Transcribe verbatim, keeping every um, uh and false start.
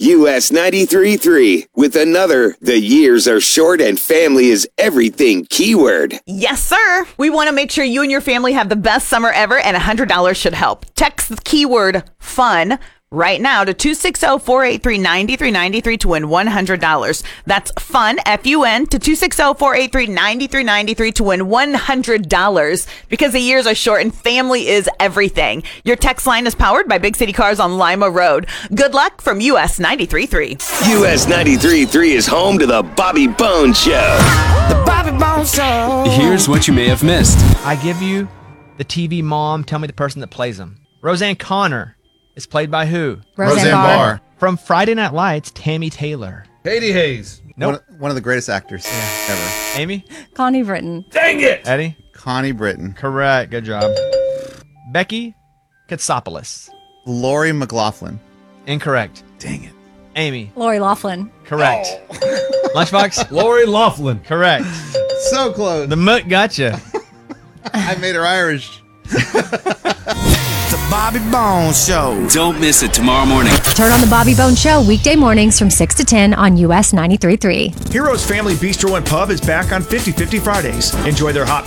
U S ninety-three point three with another The Years Are Short and Family is Everything keyword. Yes, sir. We want to make sure you and your family have the best summer ever, and one hundred dollars should help. Text the keyword FUN right now to two six zero, four eight three, nine three nine three to win one hundred dollars. That's FUN, F U N, to two six zero, four eight three, nine three nine three to win one hundred dollars because the years are short and family is everything. Your text line is powered by Big City Cars on Lima Road. Good luck from U S ninety-three point three. U S ninety-three point three is home to the Bobby Bones Show. The Bobby Bones Show. Here's what you may have missed. I give you the T V mom. Tell me the person that plays them. Roseanne Connor is played by who? Roseanne, Roseanne Barr. Barr. From Friday Night Lights, Tammy Taylor. Katie Hayes. Nope. One, of, one of the greatest actors yeah. ever. Amy? Connie Britton. Dang it! Eddie? Connie Britton. Correct. Good job. Becky Katsopoulos. Lori McLaughlin. Incorrect. Dang it. Amy? Lori Loughlin. Correct. Oh. Lunchbox? Lori Loughlin. Correct. So close. The Mook gotcha. I made her Irish. The Bobby Bones Show. Don't miss it tomorrow morning. Turn on the Bobby Bones Show weekday mornings from six to ten on U S ninety-three point three. Heroes Family Bistro and Pub is back on fifty fifty Fridays. Enjoy their hot